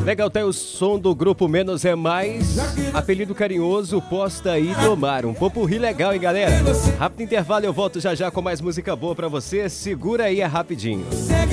Legal, tá aí o som do grupo Menos é Mais. Apelido carinhoso, Posta e Domar. Um popurrí legal, hein, galera? Rápido intervalo, eu volto já já com mais música boa pra você. Segura aí, é rapidinho.